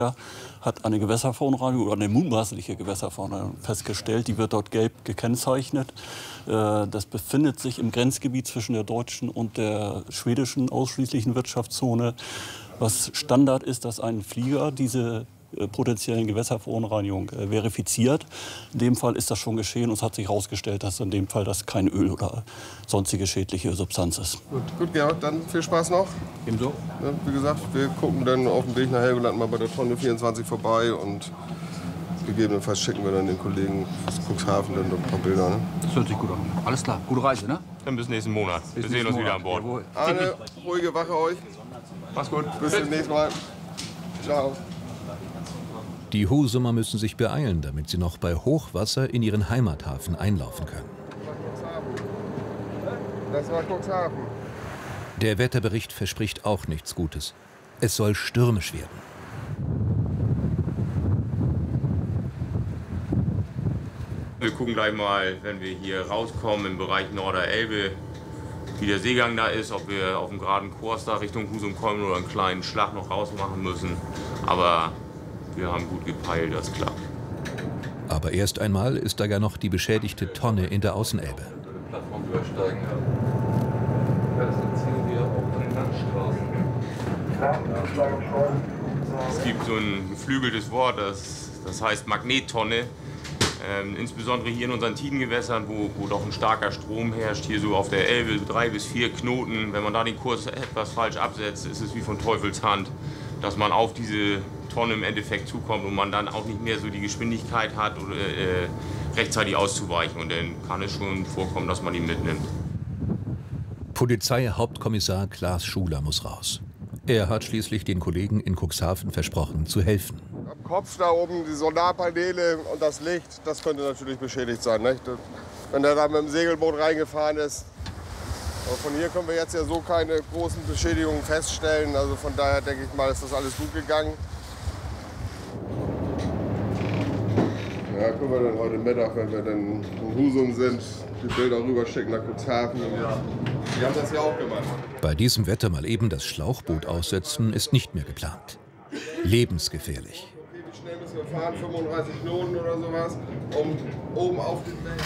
hat eine Gewässerverunreinigung oder eine mutmaßliche Gewässerverunreinigung festgestellt. Die wird dort gelb gekennzeichnet. Das befindet sich im Grenzgebiet zwischen der deutschen und der schwedischen ausschließlichen Wirtschaftszone. Was Standard ist, dass ein Flieger diese potenziellen Gewässerverunreinigung verifiziert. In dem Fall ist das schon geschehen und es hat sich herausgestellt, dass in dem Fall das kein Öl oder sonstige schädliche Substanz ist. Gut, Georg, dann viel Spaß noch. Ebenso. Ja, wie gesagt, wir gucken dann auf dem Weg nach Helgoland mal bei der Tonne 24 vorbei und gegebenenfalls schicken wir dann den Kollegen aus Cuxhaven dann ein paar Bilder. Ne? Das hört sich gut an. Alles klar, gute Reise, ne? Dann bis nächsten Monat. Wir sehen uns wieder an Bord. Jawohl. Eine ruhige Wache euch. Mach's gut. Bis zum nächsten Mal. Ciao. Die Husumer müssen sich beeilen, damit sie noch bei Hochwasser in ihren Heimathafen einlaufen können. Das war Cuxhaven. Der Wetterbericht verspricht auch nichts Gutes. Es soll stürmisch werden. Wir gucken gleich mal, wenn wir hier rauskommen im Bereich Norderelbe, wie der Seegang da ist, ob wir auf dem geraden Kurs da Richtung Husum kommen oder einen kleinen Schlag noch rausmachen müssen. Aber wir haben gut gepeilt, das ist klar. Aber erst einmal ist da ja noch die beschädigte Tonne in der Außenelbe. Plattform übersteigen. Ja, das erzählen wir auch von den Landstraßen. Es gibt so ein geflügeltes Wort, das heißt Magnettonne. Insbesondere hier in unseren Tidengewässern, wo doch ein starker Strom herrscht, hier so auf der Elbe 3 bis 4 Knoten. Wenn man da den Kurs etwas falsch absetzt, ist es wie von Teufels Hand, dass man auf diese Tonne im Endeffekt zukommt und man dann auch nicht mehr so die Geschwindigkeit hat, oder, rechtzeitig auszuweichen. Und dann kann es schon vorkommen, dass man ihn mitnimmt. Polizeihauptkommissar Klaas Schuler muss raus. Er hat schließlich den Kollegen in Cuxhaven versprochen, zu helfen. Am Kopf da oben die Solarpaneele und das Licht, das könnte natürlich beschädigt sein. Nicht? Wenn der da mit dem Segelboot reingefahren ist. Aber von hier können wir jetzt ja so keine großen Beschädigungen feststellen. Also von daher denke ich mal, ist das alles gut gegangen. Ja, können wir dann heute Mittag, wenn wir dann in Husum sind, die Bilder rüber schicken nach Cuxhaven. Ja. Die haben das ja auch gemacht. Bei diesem Wetter mal eben das Schlauchboot aussetzen, ist nicht mehr geplant. Lebensgefährlich. Okay, wie schnell müssen wir fahren? 35 Knoten oder sowas, um oben auf den Berg.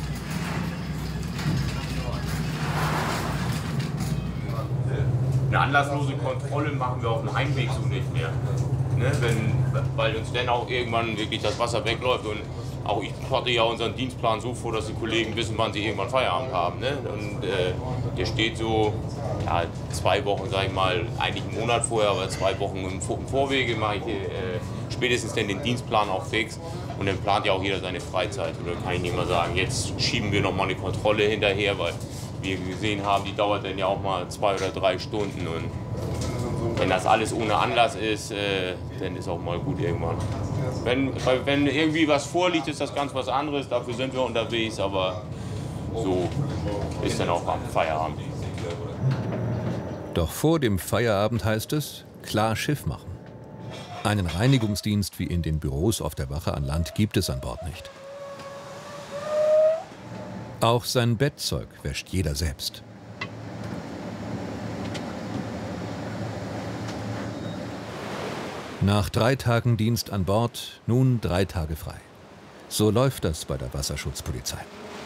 Eine anlasslose Kontrolle machen wir auf dem Heimweg so nicht mehr. Ne? Weil uns dann auch irgendwann wirklich das Wasser wegläuft. Und auch ich hatte ja unseren Dienstplan so vor, dass die Kollegen wissen, wann sie irgendwann Feierabend haben. Ne? Und der steht so, ja, 2 Wochen, sag ich mal, eigentlich einen Monat vorher, aber 2 Wochen im Vorwege mache ich spätestens dann den Dienstplan auch fix. Und dann plant ja auch jeder seine Freizeit. Oder kann ich nicht mal sagen, jetzt schieben wir noch mal eine Kontrolle hinterher, weil wir gesehen haben, die dauert dann ja auch mal 2 oder 3 Stunden. Und wenn das alles ohne Anlass ist, dann ist auch mal gut irgendwann. Wenn irgendwie was vorliegt, ist das ganz was anderes. Dafür sind wir unterwegs, aber so ist dann auch am Feierabend. Doch vor dem Feierabend heißt es, klar Schiff machen. Einen Reinigungsdienst wie in den Büros auf der Wache an Land gibt es an Bord nicht. Auch sein Bettzeug wäscht jeder selbst. Nach 3 Tagen Dienst an Bord nun 3 Tage frei. So läuft das bei der Wasserschutzpolizei.